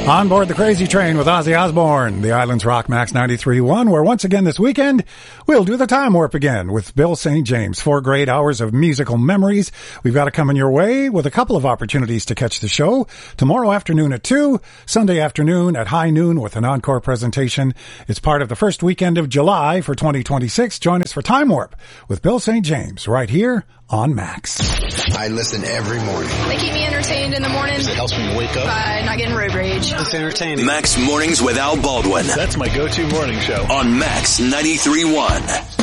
On board the Crazy Train with Ozzy Osbourne, the Islands Rock Max 93.1, where once again this weekend, we'll do the time warp again with Bill St. James. 4 great hours of musical memories. We've got it coming your way with a couple of opportunities to catch the show. Tomorrow afternoon at 2, Sunday afternoon at high noon with an encore presentation. It's part of the first weekend of July for 2026. Join us for Time Warp with Bill St. James right here on Max. I listen every morning. They keep me entertained in the morning. It helps me wake up by not getting road rage. It's entertaining. Max Mornings with Al Baldwin. That's my go-to morning show. On Max 93.1.